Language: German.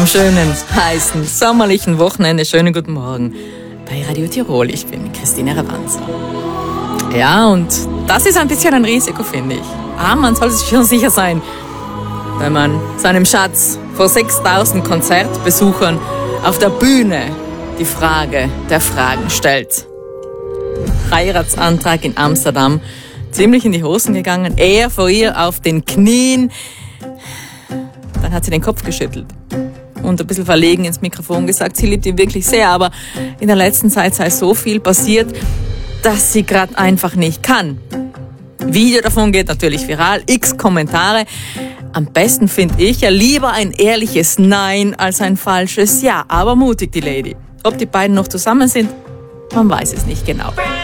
Schönen, heißen, sommerlichen Wochenende. Schönen guten Morgen bei Radio Tirol. Ich bin Christine Ravanza. Ja, und das ist ein bisschen ein Risiko, finde ich. Aber man soll sich schon sicher sein, wenn man seinem Schatz vor 6000 Konzertbesuchern auf der Bühne die Frage der Fragen stellt. Heiratsantrag in Amsterdam, ziemlich in die Hosen gegangen. Er vor ihr auf den Knien. Dann hat sie den Kopf geschüttelt und ein bisschen verlegen ins Mikrofon gesagt, sie liebt ihn wirklich sehr, aber in der letzten Zeit sei so viel passiert, dass sie gerade einfach nicht kann. Video davon geht natürlich viral, x Kommentare. Am besten finde ich ja lieber ein ehrliches Nein als ein falsches Ja, aber mutig die Lady. Ob die beiden noch zusammen sind, man weiß es nicht genau.